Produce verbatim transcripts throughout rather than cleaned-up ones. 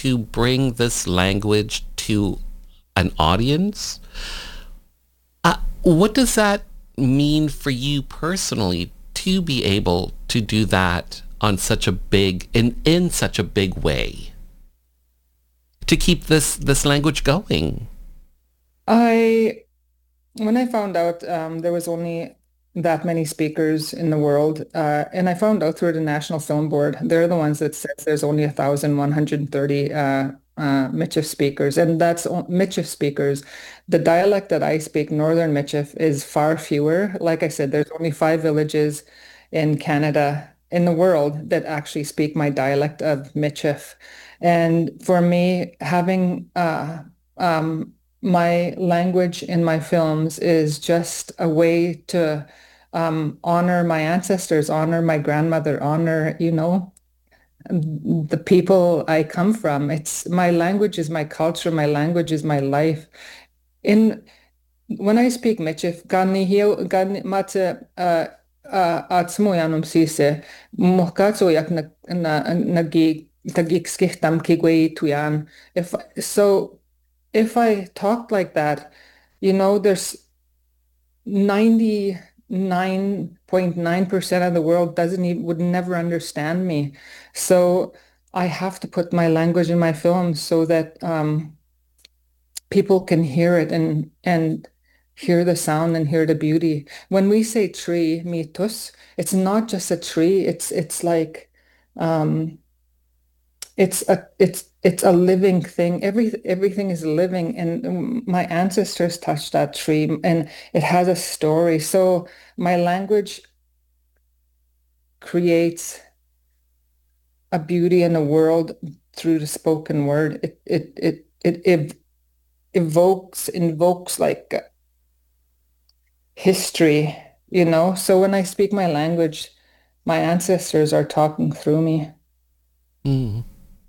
to bring this language to an audience. Uh, what does that mean for you personally to be able to do that on such a big, in, in such a big way? To keep this, this language going? I, when I found out um, there was only that many speakers in the world, uh, and I found out through the National Film Board, they're the ones that says there's only one thousand one hundred thirty uh, uh, Michif speakers, and that's o- Michif speakers. The dialect that I speak, Northern Michif, is far fewer. Like I said, there's only five villages in Canada, in the world, that actually speak my dialect of Michif. And for me, having uh, um, my language in my films is just a way to um, honor my ancestors, honor my grandmother, honor, you know, the people I come from. It's my language is my culture, my language is my life. In when I speak Michif, gani hiyo gani mate uh, uh, atsmo yanum sise mohkatso yak na na nagi tagik skihtam kigwe tuyan. If so, if I talked like that, you know, there's ninety-nine point nine percent of the world doesn't even would never understand me. So I have to put my language in my films so that um, people can hear it and and hear the sound and hear the beauty. When we say tree, mitos, it's not just a tree. It's it's like um, it's a it's it's a living thing. Every everything is living, and um, my ancestors touched that tree, and it has a story. So my language creates a beauty in the world through the spoken word. It it it it, it evokes invokes like history, you know. So when I speak my language, my ancestors are talking through me. Mm.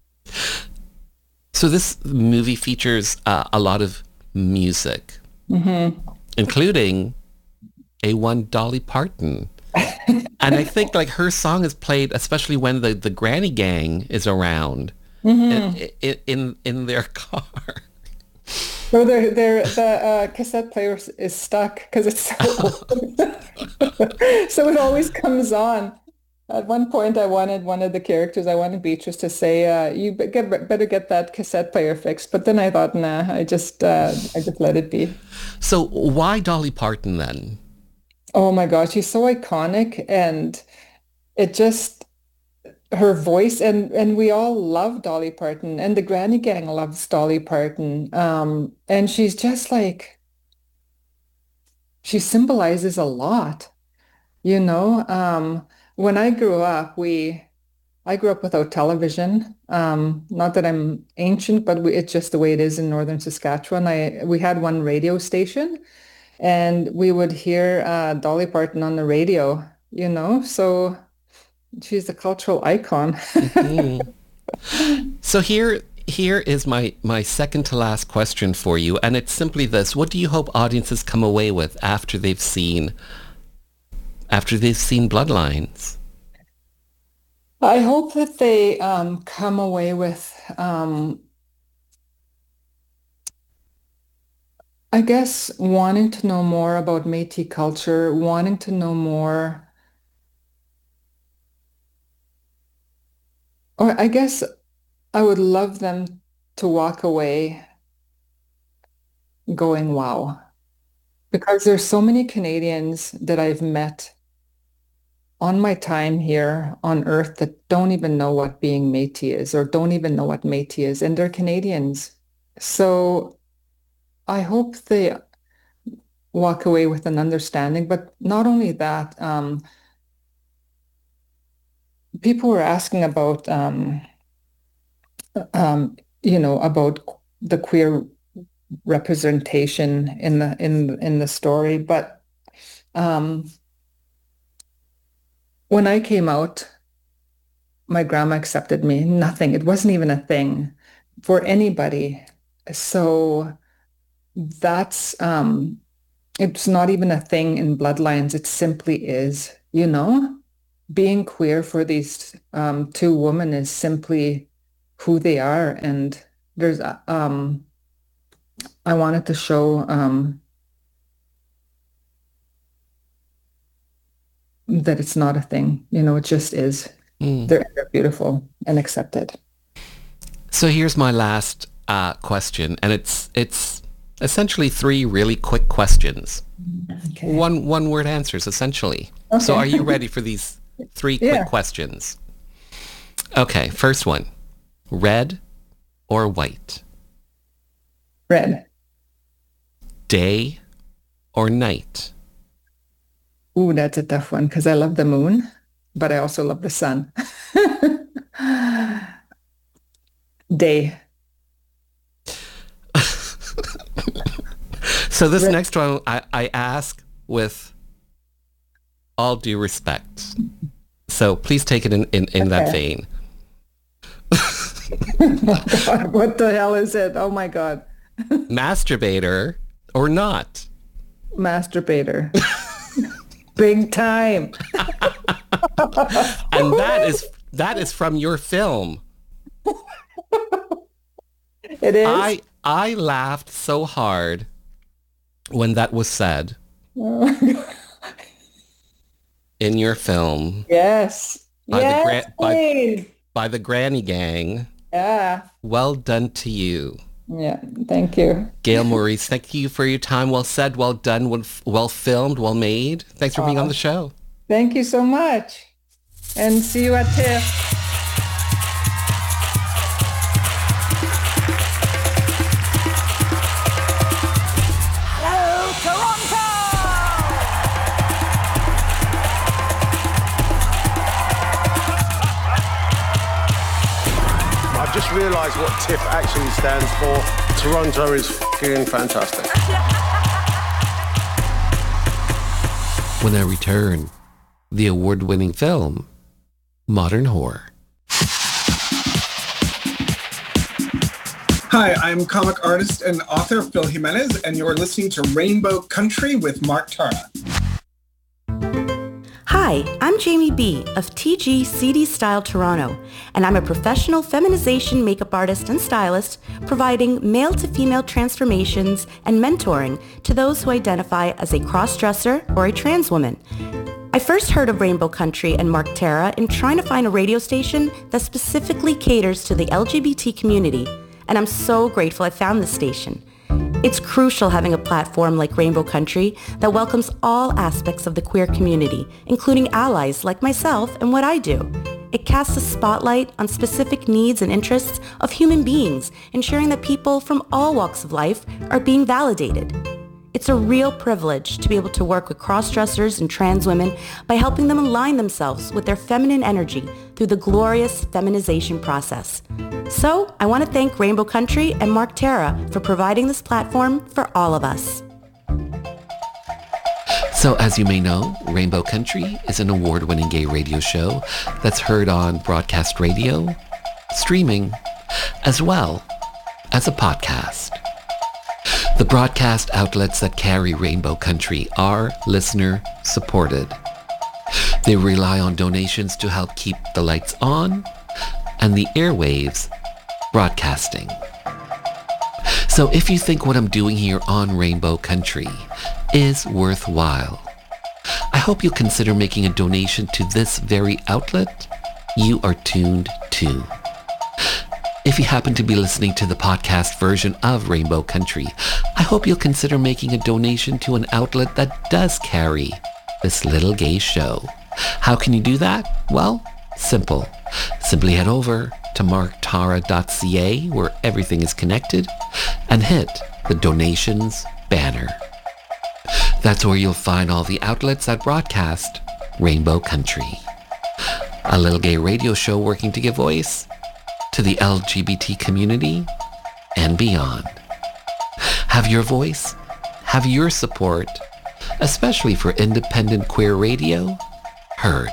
So this movie features uh, a lot of music, Hmm. including a one Dolly Parton. And I think like her song is played, especially when the, the Granny Gang is around Hmm. in in, in in their car. So their their the uh, cassette player is is stuck because it's so old. So it always comes on. At one point, I wanted one of the characters, I wanted Beatrice to say, uh, "You be- get, better get that cassette player fixed." But then I thought, nah, I just uh, I just let it be. So why Dolly Parton then? Oh my gosh, she's so iconic, and it just her voice, and and we all love Dolly Parton, and the Granny Gang loves Dolly Parton. Um, and she's just like she symbolizes a lot. You know, um, when I grew up, we I grew up without television. Um, not that I'm ancient, but we, it's just the way it is in northern Saskatchewan. I we had one radio station, and we would hear uh, Dolly Parton on the radio. You know, so she's a cultural icon. Mhm. So here here is my my second to last question for you, and it's simply this: what do you hope audiences come away with after they've seen after they've seen Bloodlines? I hope that they um, come away with, um, I guess, wanting to know more about Métis culture, wanting to know more. Or I guess I would love them to walk away going, wow. Because there's so many Canadians that I've met on my time here on Earth that don't even know what being Métis is or don't even know what Métis is, and they're Canadians. So I hope they walk away with an understanding. But not only that, um, people were asking about, um, um, you know, about the queer representation in the in in the story. But um, when I came out, my grandma accepted me. Nothing. It wasn't even a thing for anybody. So that's um, it's not even a thing in Bloodlines. It simply is, you know, being queer for these um, two women is simply who they are. And there's, uh, um, I wanted to show um, that it's not a thing, you know, it just is. Mm. They're, they're beautiful and accepted. So here's my last uh, question, and it's it's essentially three really quick questions. Okay. One one word answers, essentially. Okay. So are you ready for these three quick Yeah. questions? Okay, first one. Red or white? Red. Day or night? Ooh, that's a tough one because I love the moon, but I also love the sun. Day. So this Red. next one I, I ask with all due respect. So please take it in, in, in that Okay. vein. Oh God, what the hell is it? Oh my God. Masturbator or not? Masturbator. Big time. And that is that is from your film. It is? I I laughed so hard when that was said Oh, in your film yes. By the Yes, gra- by- please. by the Granny Gang. Yeah. Well done to you. Yeah. Thank you. Gail Maurice, thank you for your time. Well said, well done, well, well filmed, well made. Thanks for being on the show. Thank you so much. And see you at TIFF. Hello, Toronto! I've just realised what TIFF actually stands for. Toronto is f***ing fantastic. When I return, the award-winning film, Modern Horror. Hi, I'm comic artist and author Phil Jimenez, and you're listening to Rainbow Country with Mark Tara. Hi, I'm Jamie B. of T G C D Style Toronto, and I'm a professional feminization makeup artist and stylist providing male-to-female transformations and mentoring to those who identify as a cross-dresser or a trans woman. I first heard of Rainbow Country and Mark Tara in trying to find a radio station that specifically caters to the L G B T community, and I'm so grateful I found this station. It's crucial having a platform like Rainbow Country that welcomes all aspects of the queer community, including allies like myself and what I do. It casts a spotlight on specific needs and interests of human beings, ensuring that people from all walks of life are being validated. It's a real privilege to be able to work with cross-dressers and trans women by helping them align themselves with their feminine energy through the glorious feminization process. So I want to thank Rainbow Country and Mark Tara for providing this platform for all of us. So as you may know, Rainbow Country is an award-winning gay radio show that's heard on broadcast radio, streaming, as well as a podcast. The broadcast outlets that carry Rainbow Country are listener supported. They rely on donations to help keep the lights on and the airwaves broadcasting. So if you think what I'm doing here on Rainbow Country is worthwhile, I hope you'll consider making a donation to this very outlet you are tuned to. If you happen to be listening to the podcast version of Rainbow Country, I hope you'll consider making a donation to an outlet that does carry this little gay show. How can you do that? Well, simple. Simply head over to mark tara dot c a where everything is connected and hit the donations banner. That's where you'll find all the outlets that broadcast Rainbow Country. A little gay radio show working to give voice to the L G B T community and beyond. Have your voice, have your support, especially for independent queer radio, heard.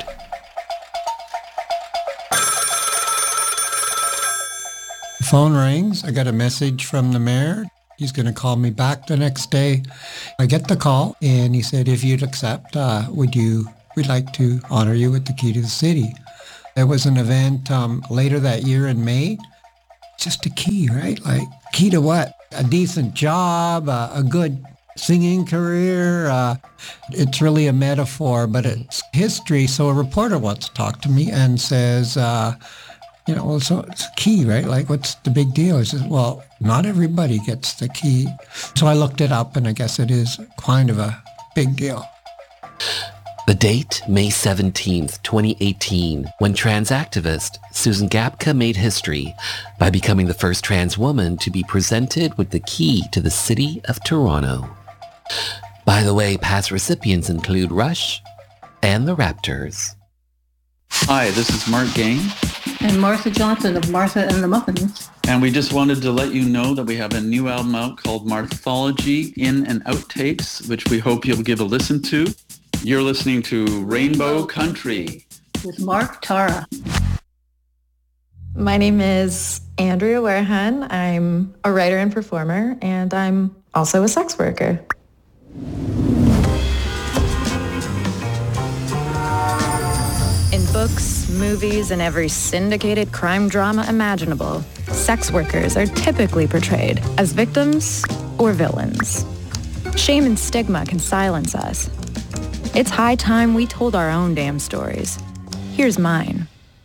The phone rings. I got a message from the mayor. He's going to call me back the next day. I get the call and he said, if you'd accept, uh, would you, we'd like to honor you with the key to the city. There was an event um, later that year in May just a key, right? Like, key to what? A decent job, uh, a good singing career. Uh, it's really a metaphor, but it's history. So a reporter once talked to me and says, uh, you know, well, so it's a key, right? Like, what's the big deal? I says, well, not everybody gets the key. So I looked it up, and I guess it is kind of a big deal. The date, May seventeenth, twenty eighteen, when trans activist Susan Gapka made history by becoming the first trans woman to be presented with the key to the city of Toronto. By the way, past recipients include Rush and the Raptors. Hi, this is Mark Gain. And Martha Johnson of Martha and the Muffins. And we just wanted to let you know that we have a new album out called Marthology In and Outtakes, which we hope you'll give a listen to. You're listening to Rainbow Country with Mark Tara. My name is Andrea Warehan. I'm a writer and performer, and I'm also a sex worker. In books, movies, and every syndicated crime drama imaginable, sex workers are typically portrayed as victims or villains. Shame and stigma can silence us. It's high time we told our own damn stories. Here's mine.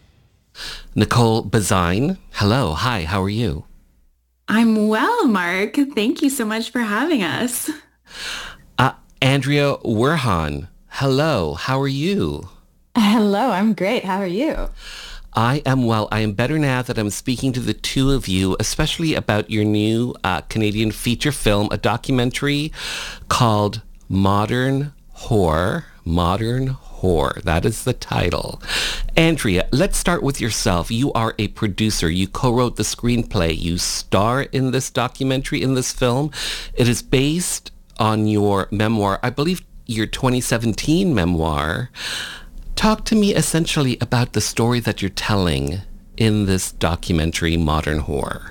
Nicole Bazine, hello. Hi, how are you? I'm well, Mark. Thank you so much for having us. Uh, Andrea Warehan, hello. How are you? Hello, I'm great. How are you? I am well. I am better now that I'm speaking to the two of you, especially about your new uh, Canadian feature film, a documentary called Modern Whore. Modern Whore. That is the title. Andrea, let's start with yourself. You are a producer. You co-wrote the screenplay. You star in this documentary, in this film. It is based on your memoir, I believe your twenty seventeen memoir. Talk to me essentially about the story that you're telling in this documentary, Modern Whore.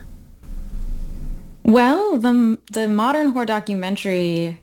Well, the, the Modern Whore documentary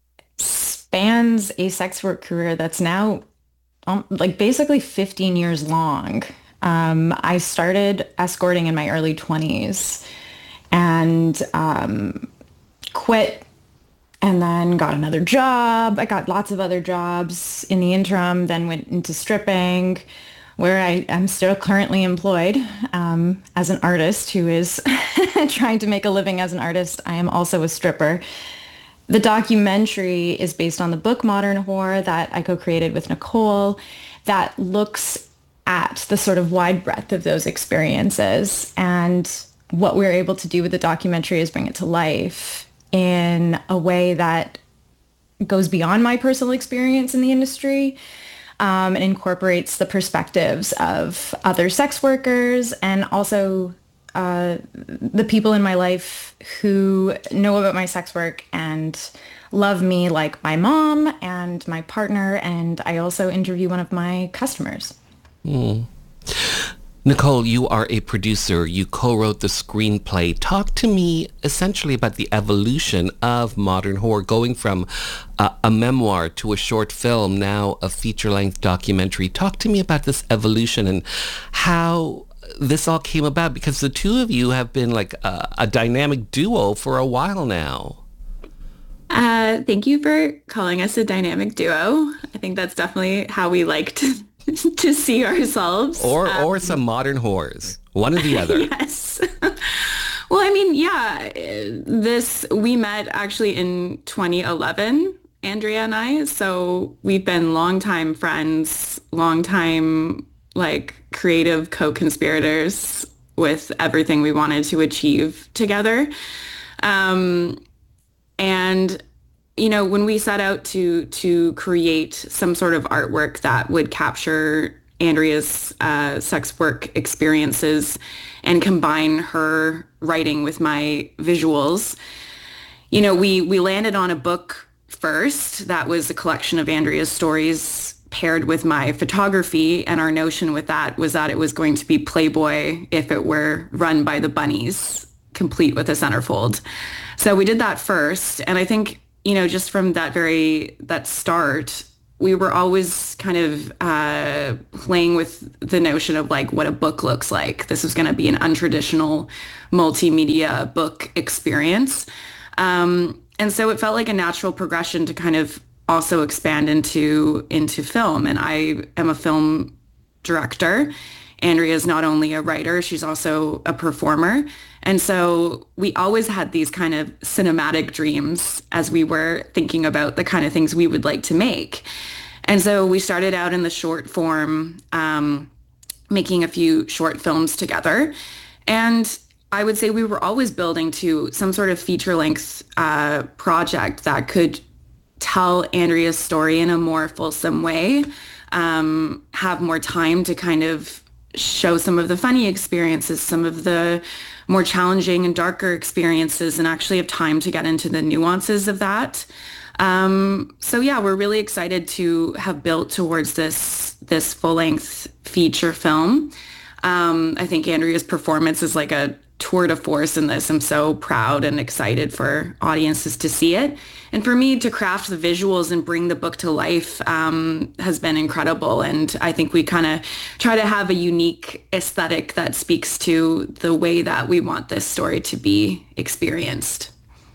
spans a sex work career that's now um, like basically fifteen years long. Um, I started escorting in my early twenties and um, quit and then got another job. I got lots of other jobs in the interim, then went into stripping, where I am still currently employed um, as an artist who is trying to make a living as an artist. I am also a stripper. The documentary is based on the book Modern Whore that I co-created with Nicole that looks at the sort of wide breadth of those experiences. And what we're able to do with the documentary is bring it to life in a way that goes beyond my personal experience in the industry um, and incorporates the perspectives of other sex workers and also uh, the people in my life who know about my sex work and love me like my mom and my partner. And I also interview one of my customers. Mm. Nicole, you are a producer. You co-wrote the screenplay. Talk to me essentially about the evolution of Modern Whore, going from uh, a memoir to a short film, now a feature-length documentary. Talk to me about this evolution and how this all came about, because the two of you have been like a, a dynamic duo for a while now. Uh, thank you for calling us a dynamic duo. I think that's definitely how we like to to see ourselves. Or um, or some modern whores. One or the other. Yes. Well, I mean, yeah, this, we met actually in twenty eleven, Andrea and I. So we've been longtime friends, longtime like creative co-conspirators with everything we wanted to achieve together. Um, and you know, when we set out to to create some sort of artwork that would capture Andrea's uh, sex work experiences and combine her writing with my visuals, you know, we we landed on a book first that was a collection of Andrea's stories paired with my photography, and our notion with that was that it was going to be Playboy if it were run by the bunnies, complete with a centerfold. So we did that first, and I think, you know, just from that very, that start, we were always kind of uh, playing with the notion of like what a book looks like. This was going to be an untraditional multimedia book experience. Um, and so it felt like a natural progression to kind of also expand into into film. And I am a film director. Andrea is not only a writer, she's also a performer. And so we always had these kind of cinematic dreams as we were thinking about the kind of things we would like to make. And so we started out in the short form, um, making a few short films together. And I would say we were always building to some sort of feature-length uh, project that could tell Andrea's story in a more fulsome way, um, have more time to kind of show some of the funny experiences, some of the more challenging and darker experiences, and actually have time to get into the nuances of that. Um, so yeah, we're really excited to have built towards this this full-length feature film. Um, I think Andrea's performance is like a tour de force in this. I'm so proud and excited for audiences to see it. And for me to craft the visuals and bring the book to life um, has been incredible. And I think we kind of try to have a unique aesthetic that speaks to the way that we want this story to be experienced.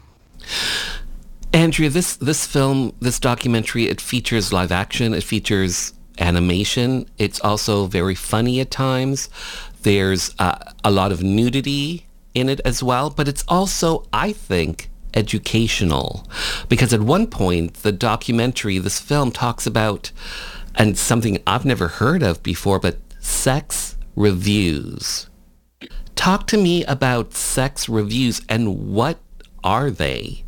Andrea, this, this film, this documentary, it features live action, it features animation. It's also very funny at times. There's uh, a lot of nudity in it as well, but it's also, I think, educational. Because at one point, the documentary, this film talks about, and something I've never heard of before, but sex reviews. Talk to me about sex reviews and what are they?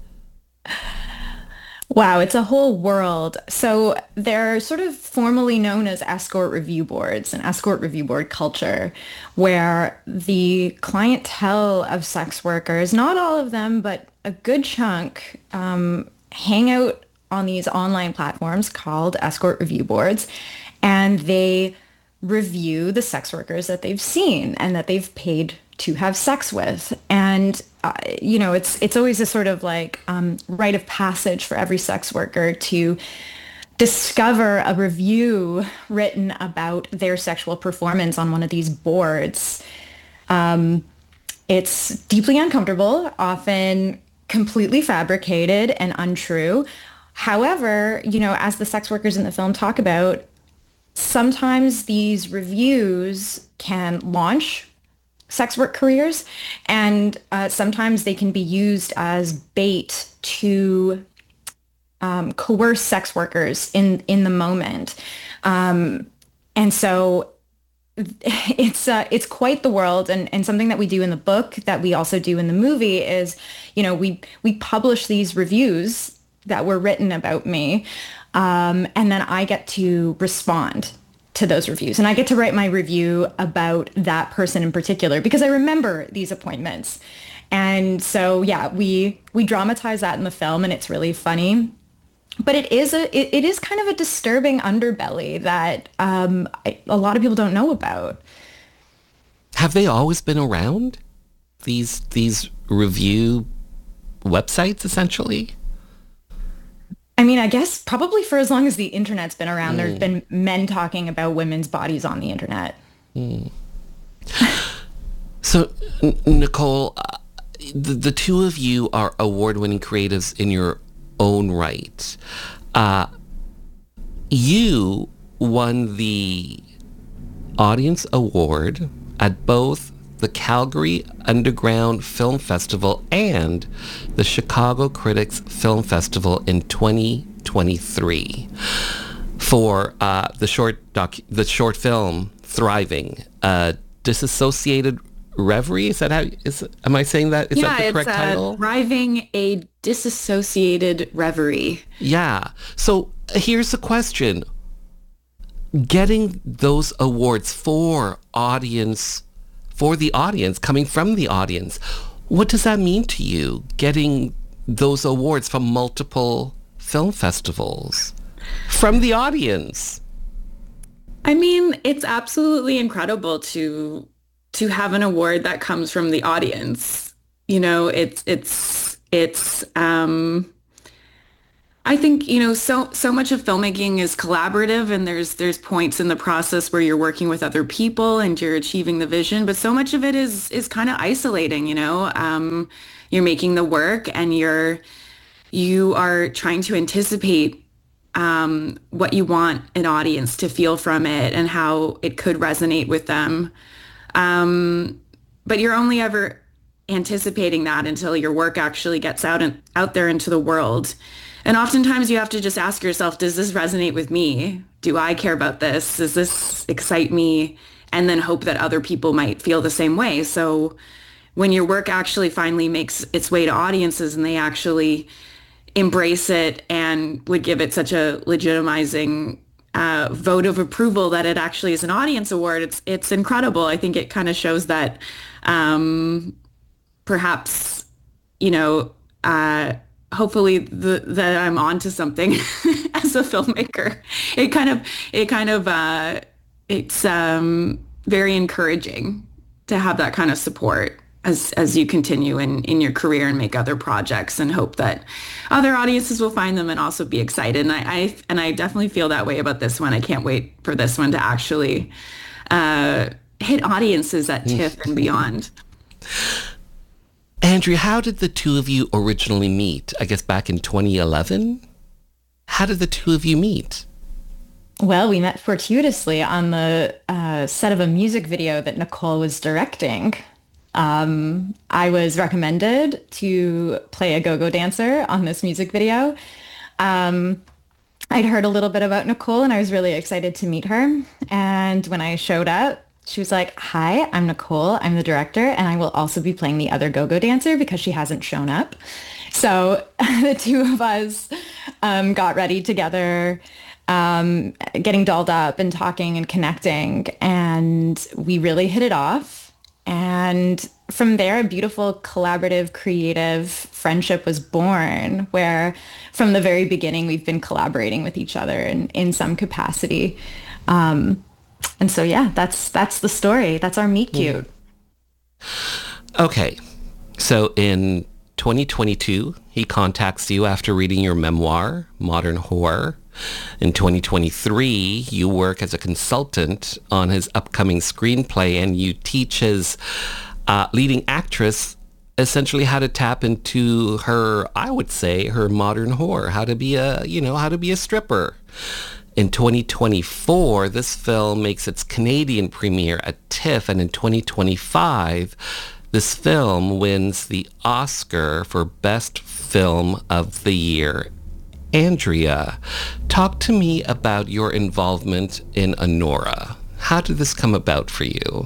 Wow, it's a whole world. So they're sort of formally known as escort review boards and escort review board culture, where the clientele of sex workers, not all of them, but a good chunk, um, hang out on these online platforms called escort review boards, and they review the sex workers that they've seen and that they've paid to have sex with. And, uh, you know, it's it's always a sort of like um, rite of passage for every sex worker to discover a review written about their sexual performance on one of these boards. Um, it's deeply uncomfortable, often completely fabricated and untrue. However, you know, as the sex workers in the film talk about, sometimes these reviews can launch sex work careers, and uh, sometimes they can be used as bait to um, coerce sex workers in in the moment. Um, and so it's uh, it's quite the world, and, and something that we do in the book that we also do in the movie is, you know, we we publish these reviews that were written about me, um, and then I get to respond to those reviews. And I get to write my review about that person in particular because I remember these appointments. And so, yeah, we we dramatize that in the film, and it's really funny. But it is a it, it is kind of a disturbing underbelly that um, I, a lot of people don't know about. Have they always been around? These these review websites, essentially? I mean, I guess probably for as long as the internet's been around, mm. there have been men talking about women's bodies on the internet. Mm. So, N- Nicole, uh, the, the two of you are award-winning creatives in your own right. Uh, you won the Audience Award at both the Calgary Underground Film Festival and the Chicago Critics Film Festival in twenty twenty-three for uh, the short doc- the short film Thriving, uh, Disassociated Reverie. Is that how? Is am I saying that? Is yeah, that the correct it's, uh, title? Thriving, a Disassociated Reverie. Yeah. So here's the question: getting those awards for audience. For the audience, coming from the audience, what does that mean to you, getting those awards from multiple film festivals from the audience? I mean, it's absolutely incredible to to have an award that comes from the audience. You know, it's it's it's um I think, you know, so so much of filmmaking is collaborative, and there's there's points in the process where you're working with other people and you're achieving the vision, but so much of it is is kind of isolating, you know. Um, you're making the work and you're you are trying to anticipate um, what you want an audience to feel from it and how it could resonate with them. Um, but you're only ever anticipating that until your work actually gets out and out there into the world. And oftentimes you have to just ask yourself, does this resonate with me? Do I care about this? Does this excite me? And then hope that other people might feel the same way. So when your work actually finally makes its way to audiences and they actually embrace it and would give it such a legitimizing uh, vote of approval that it actually is an audience award, it's it's incredible. I think it kind of shows that um, perhaps, you know, uh, hopefully the, that I'm onto something as a filmmaker. It kind of, it kind of, uh, it's um, very encouraging to have that kind of support as as you continue in, in your career and make other projects, and hope that other audiences will find them and also be excited. And I, I and I definitely feel that way about this one. I can't wait for this one to actually uh, hit audiences at TIFF and beyond. Andrea, how did the two of you originally meet? I guess back in twenty eleven? How did the two of you meet? Well, we met fortuitously on the uh, set of a music video that Nicole was directing. Um, I was recommended to play a go-go dancer on this music video. Um, I'd heard a little bit about Nicole and I was really excited to meet her. And when I showed up, she was like, "Hi, I'm Nicole. I'm the director, and I will also be playing the other go-go dancer because she hasn't shown up." So the two of us um, got ready together, um, getting dolled up and talking and connecting, and we really hit it off. And from there, a beautiful collaborative, creative friendship was born, where from the very beginning, we've been collaborating with each other in, in some capacity. Um, and so, yeah, that's that's the story. That's our meet cute. Okay. So in twenty twenty-two, he contacts you after reading your memoir, Modern Whore. In twenty twenty-three, you work as a consultant on his upcoming screenplay, and you teach his uh, leading actress essentially how to tap into her, I would say, her modern whore, how to be a, you know, how to be a stripper. In twenty twenty-four, this film makes its Canadian premiere at TIFF, and in twenty twenty-five, this film wins the Oscar for Best Film of the Year. Andrea, talk to me about your involvement in Anora. How did this come about for you?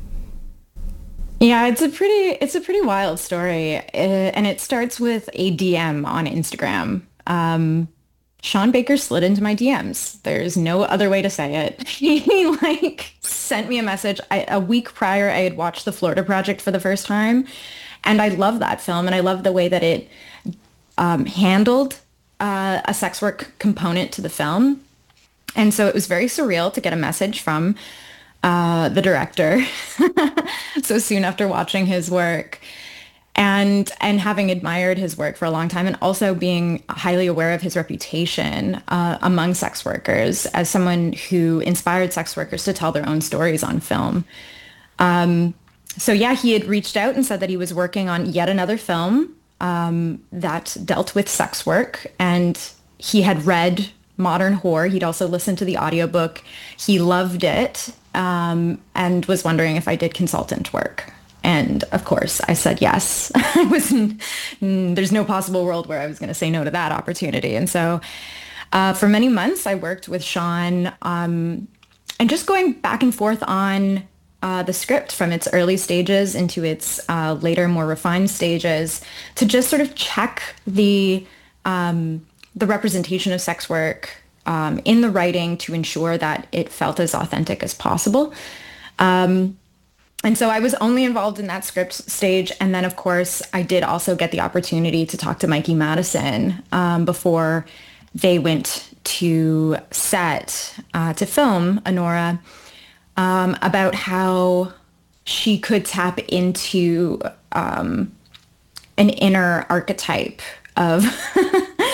Yeah, it's a pretty it's a pretty wild story, uh, and it starts with a D M on Instagram. Um, Sean Baker slid into my D Ms. There's no other way to say it. He like sent me a message. I, a week prior, I had watched The Florida Project for the first time, and I love that film, and I love the way that it um, handled Uh, a sex work component to the film. And so it was very surreal to get a message from uh, the director so soon after watching his work, and and having admired his work for a long time, and also being highly aware of his reputation uh, among sex workers as someone who inspired sex workers to tell their own stories on film. Um, so yeah, he had reached out and said that he was working on yet another film Um, that dealt with sex work, and he had read Modern Whore. He'd also listened to the audiobook. He loved it, um, and was wondering if I did consultant work. And of course, I said yes. I was there's no possible world where I was going to say no to that opportunity. And so uh, for many months, I worked with Sean, um, and just going back and forth on Uh, the script from its early stages into its uh, later, more refined stages, to just sort of check the um, the representation of sex work um, in the writing to ensure that it felt as authentic as possible. Um, and so I was only involved in that script stage. And then, of course, I did also get the opportunity to talk to Mikey Madison um, before they went to set uh, to film Anora. Um, about how she could tap into um, an inner archetype of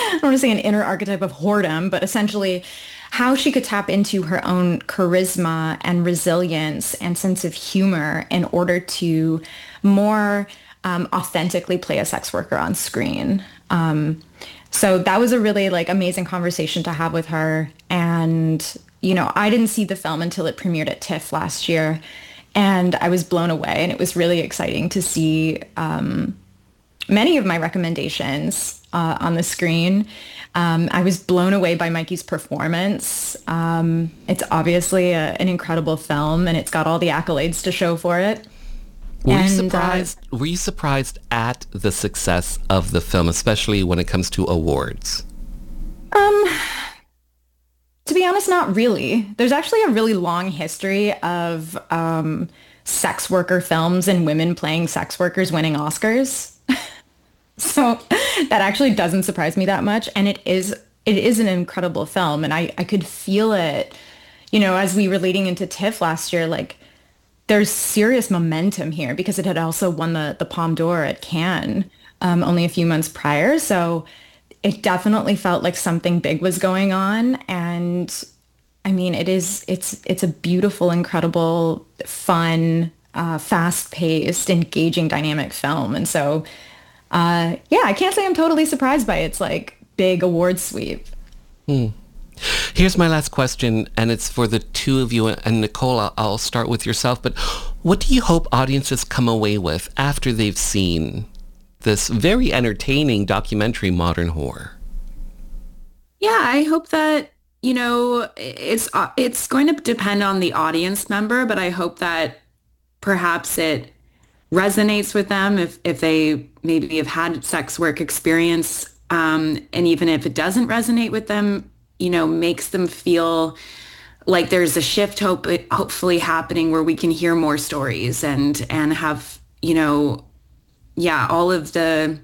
I don't want to say an inner archetype of whoredom, but essentially how she could tap into her own charisma and resilience and sense of humor in order to more um, authentically play a sex worker on screen. Um, so that was a really like amazing conversation to have with her. And, you know, I didn't see the film until it premiered at TIFF last year, and I was blown away. And it was really exciting to see um, many of my recommendations uh, on the screen. Um, I was blown away by Mikey's performance. Um, it's obviously a, an incredible film, and it's got all the accolades to show for it. Were and, you surprised? Uh, were you surprised at the success of the film, especially when it comes to awards? Um, to be honest, not really. There's actually a really long history of um, sex worker films and women playing sex workers winning Oscars. So that actually doesn't surprise me that much. And it is it is an incredible film. And I, I could feel it, you know, as we were leading into TIFF last year, like there's serious momentum here because it had also won the, the Palme d'Or at Cannes um, only a few months prior. So it definitely felt like something big was going on. And I mean, it is it's it's a beautiful, incredible, fun, uh, fast-paced, engaging, dynamic film. And so Uh, yeah, I can't say I'm totally surprised by its like big award sweep. Hmm. Here's my last question, and it's for the two of you. And Nicole, I'll, I'll start with yourself. But what do you hope audiences come away with after they've seen this very entertaining documentary, Modern Whore? Yeah, I hope that, you know, it's it's going to depend on the audience member, but I hope that perhaps it resonates with them if, if they maybe have had sex work experience. Um, and even if it doesn't resonate with them, you know, makes them feel like there's a shift hope, hopefully happening where we can hear more stories and, and have, you know, yeah, all of the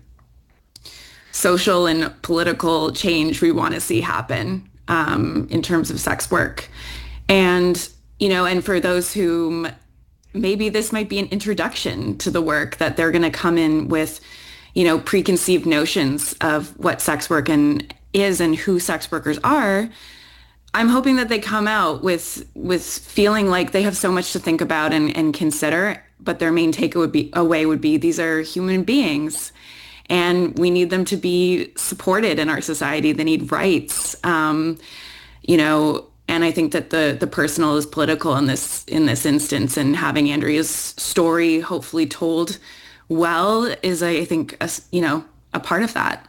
social and political change we want to see happen um, in terms of sex work. And, you know, and for those whom maybe this might be an introduction to the work, that they're going to come in with, you know, preconceived notions of what sex work and is and who sex workers are. I'm hoping that they come out with with feeling like they have so much to think about and, and consider, but their main takeaway would be away would be these are human beings, and we need them to be supported in our society. They need rights, um, you know. And I think that the the personal is political in this in this instance, and having Andrea's story hopefully told well is, I think, a, you know, a part of that.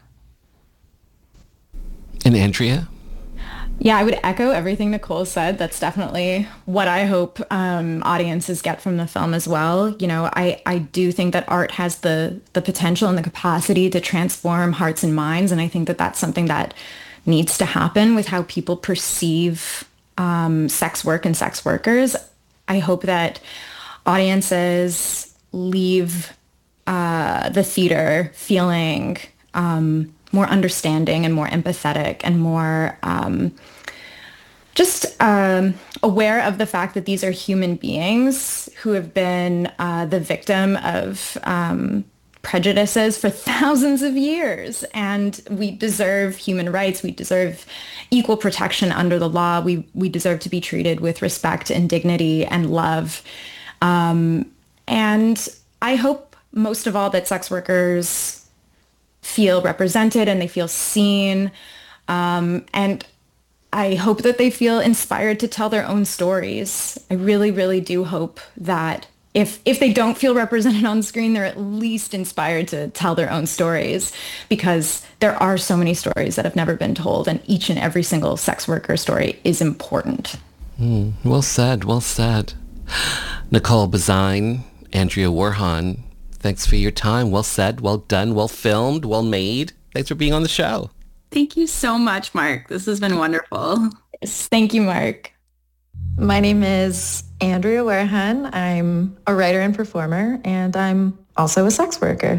And Andrea? Yeah, I would echo everything Nicole said. That's definitely what I hope um, audiences get from the film as well. You know, I, I do think that art has the the potential and the capacity to transform hearts and minds, and I think that that's something that needs to happen with how people perceive um, sex work and sex workers. I hope that audiences leave uh, the theater feeling um, more understanding and more empathetic and more um, just um, aware of the fact that these are human beings who have been uh, the victim of um, prejudices for thousands of years, and we deserve human rights. We deserve equal protection under the law. We we deserve to be treated with respect and dignity and love. Um, and I hope most of all that sex workers feel represented and they feel seen. Um, and I hope that they feel inspired to tell their own stories. I really, really do hope that If if they don't feel represented on screen, they're at least inspired to tell their own stories, because there are so many stories that have never been told, and each and every single sex worker story is important. Mm, well said, well said. Nicole Bazine, Andrea Worhan, thanks for your time. Well said, well done, well filmed, well made. Thanks for being on the show. Thank you so much, Mark. This has been wonderful. Yes, thank you, Mark. My name is Andrea Worhan. I'm a writer and performer, and I'm also a sex worker.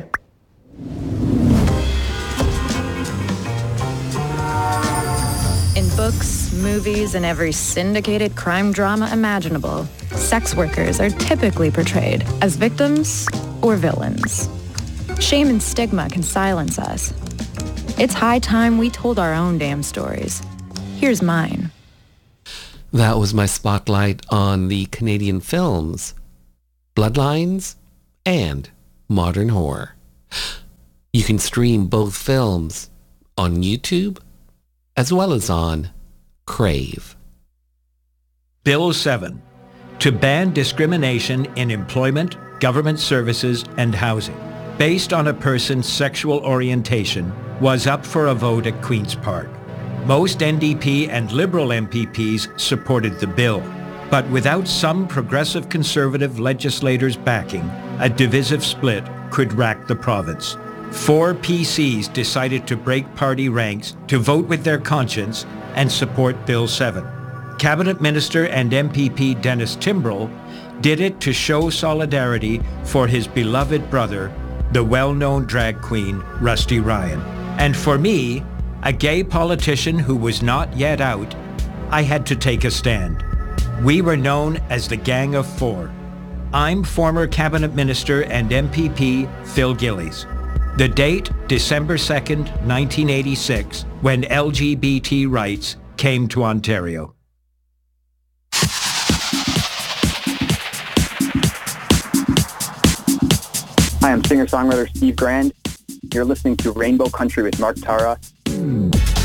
In books, movies, and every syndicated crime drama imaginable, sex workers are typically portrayed as victims or villains. Shame and stigma can silence us. It's high time we told our own damn stories. Here's mine. That was my spotlight on the Canadian films Bloodlines and Modern Horror. You can stream both films on YouTube as well as on Crave. Bill seven, to ban discrimination in employment, government services, and housing, based on a person's sexual orientation, was up for a vote at Queen's Park. Most N D P and Liberal M P Ps supported the bill, but without some progressive conservative legislators backing, a divisive split could rack the province. Four P Cs decided to break party ranks to vote with their conscience and support Bill seven. Cabinet Minister and M P P Dennis Timbrell did it to show solidarity for his beloved brother, the well-known drag queen Rusty Ryan. And for me, a gay politician who was not yet out, I had to take a stand. We were known as the Gang of Four. I'm former Cabinet Minister and M P P Phil Gillies. The date, December second, nineteen eighty-six, when L G B T rights came to Ontario. Hi, I'm singer-songwriter Steve Grand. You're listening to Rainbow Country with Mark Tara.